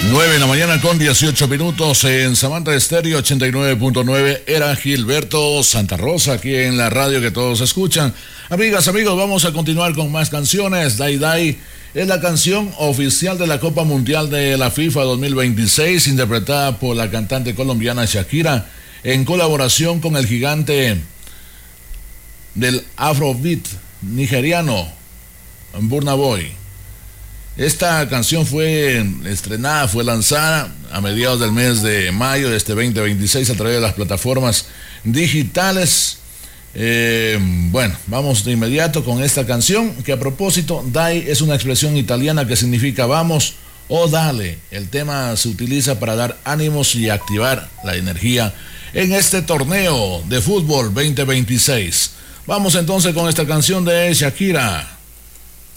9 de la mañana con 18 minutos en Samantha Estéreo 89.9. Era Gilberto Santa Rosa aquí en la radio que todos escuchan. Amigas, amigos, vamos a continuar con más canciones. Dai Dai es la canción oficial de la Copa Mundial de la FIFA 2026, interpretada por la cantante colombiana Shakira en colaboración con el gigante del Afrobeat nigeriano Burna Boy. Esta canción fue estrenada, fue lanzada a mediados del mes de mayo de este 2026 a través de las plataformas digitales. Bueno, vamos de inmediato con esta canción, que a propósito, dai es una expresión italiana que significa vamos o dale. El tema se utiliza para dar ánimos y activar la energía en este torneo de fútbol 2026. Vamos entonces con esta canción de Shakira.